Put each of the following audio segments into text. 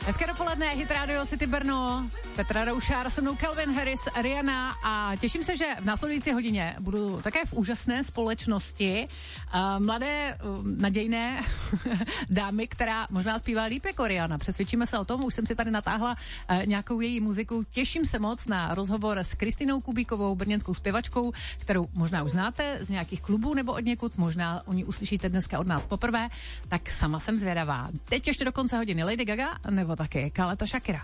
Hezké dopoledne, Hit Radio City Brno, Petra Roušár, se mnou Calvin Harris, Rihanna a těším se, že v následující hodině budu také v úžasné společnosti mladé, nadějné dámy, která možná zpívá líp jako Rihanna. Přesvědčíme se o tom, už jsem si tady natáhla nějakou její muziku. Těším se moc na rozhovor s Kristinou Kubíkovou, brněnskou zpěvačkou, kterou možná už znáte z nějakých klubů nebo od někud, možná o ní uslyšíte dneska od nás poprvé, tak sama jsem zvědavá. Teď ještě do konce hodiny Lady Gaga nebo taky Kaleta Shakira.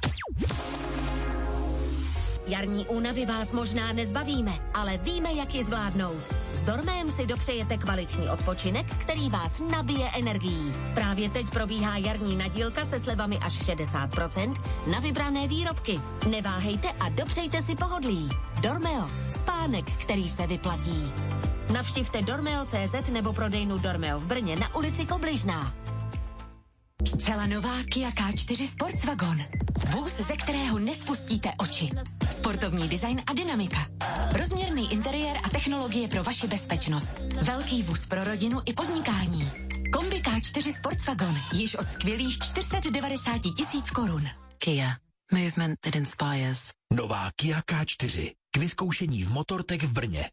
Jarní únavy vás možná nezbavíme, ale víme, jak ji zvládnout. S Dormem si dopřejete kvalitní odpočinek, který vás nabije energií. Právě teď probíhá jarní nadílka se slevami až 60% na vybrané výrobky. Neváhejte a dopřejte si pohodlí. Dormeo, spánek, který se vyplatí. Navštivte dormeo.cz nebo prodejnu Dormeo v Brně na ulici Kobližná. Zcela nová Kia K4 Sportswagon. Vůz, ze kterého nespustíte oči. Sportovní design a dynamika. Rozměrný interiér a technologie pro vaši bezpečnost. Velký vůz pro rodinu i podnikání. Kombi K4 Sportswagon již od skvělých 490 000 korun. Kia. Movement that inspires. Nová Kia K4. K vyzkoušení v Motortech v Brně.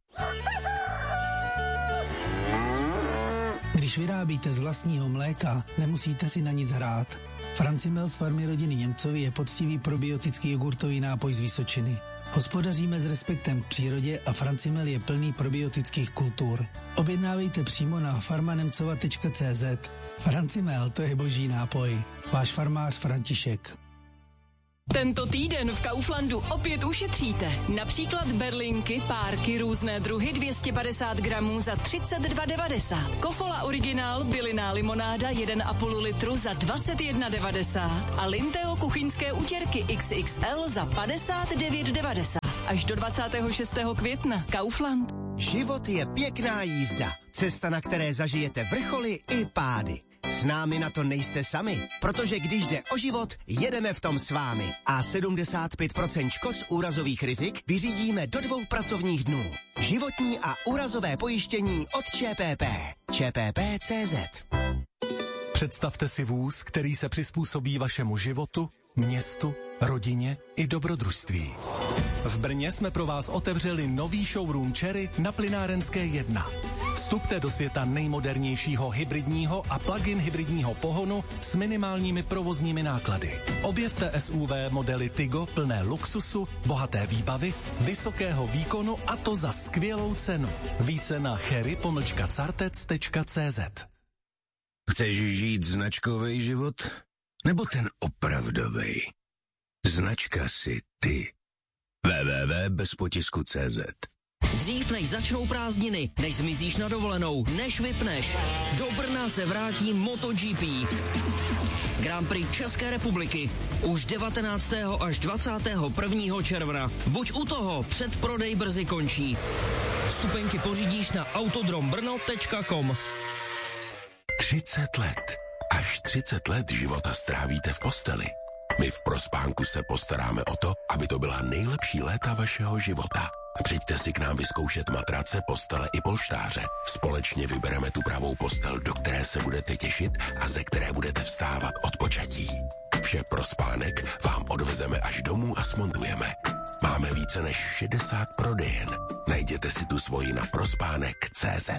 Když vyrábíte z vlastního mléka, nemusíte si na nic hrát. Francimel z farmy rodiny Němcovi je poctivý probiotický jogurtový nápoj z Vysočiny. Hospodaříme s respektem k přírodě a Francimel je plný probiotických kultur. Objednávejte přímo na farmanemcova.cz. Francimel, to je boží nápoj. Váš farmář František. Tento týden v Kauflandu opět ušetříte. Například berlinky, párky, různé druhy 250 gramů za 32,90. Kofola originál, bylinná limonáda 1,5 litru za 21,90. A Linteo kuchyňské utěrky XXL za 59,90. Až do 26. května. Kaufland. Život je pěkná jízda. Cesta, na které zažijete vrcholy i pády. S námi na to nejste sami, protože když jde o život, jedeme v tom s vámi. A 75% škod z úrazových rizik vyřídíme do 2 pracovních dnů. Životní a úrazové pojištění od ČPP. ČPP.cz. Představte si vůz, který se přizpůsobí vašemu životu, městu, rodině i dobrodružství. V Brně jsme pro vás otevřeli nový showroom Cherry na Plynárenské 1. Vstupte do světa nejmodernějšího hybridního a plug-in hybridního pohonu s minimálními provozními náklady. Objevte SUV modely Tigo plné luxusu, bohaté výbavy, vysokého výkonu a to za skvělou cenu. Více na cherry-cartec.cz. Chceš žít značkový život? Nebo ten opravdovej? Značka si ty. www.bezpotisku.cz. Dřív než začnou prázdniny, než zmizíš na dovolenou, než vypneš, do Brna se vrátí MotoGP. Grand Prix České republiky už 19. až 21. června. Buď u toho, předprodej brzy končí. Vstupenky pořídíš na autodrombrno.com. 30 let. Až 30 let života strávíte v posteli. My v Prospánku se postaráme o to, aby to byla nejlepší léta vašeho života. Přijďte si k nám vyzkoušet matrace, postele i polštáře. Společně vybereme tu pravou postel, do které se budete těšit a ze které budete vstávat od počatí. Vše pro spánek vám odvezeme až domů a smontujeme. Máme více než 60 prodejen. Najděte si tu svoji na prospánek.cz.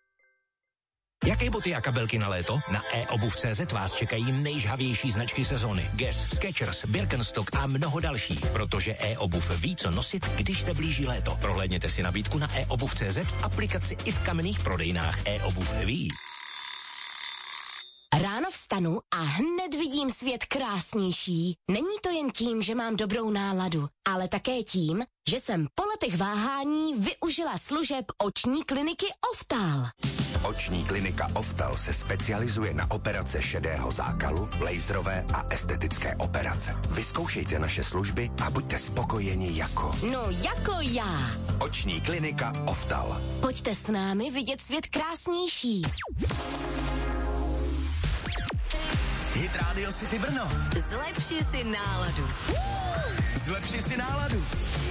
Jaké boty a kabelky na léto? Na eobuv.cz vás čekají nejžhavější značky sezóny. Guess, Skechers, Birkenstock a mnoho dalších. Protože eobuv ví, co nosit, když se blíží léto. Prohlédněte si nabídku na eobuv.cz v aplikaci i v kamenných prodejnách. eobuv ví. Ráno vstanu a hned vidím svět krásnější. Není to jen tím, že mám dobrou náladu, ale také tím, že jsem po letech váhání využila služeb oční kliniky Oftal. Oční klinika Oftal se specializuje na operace šedého zákalu, laserové a estetické operace. Vyzkoušejte naše služby a buďte spokojeni jako... No jako já. Oční klinika Oftal. Pojďte s námi vidět svět krásnější. Hit Radio City Brno. Zlepši si náladu. Zlepši si náladu.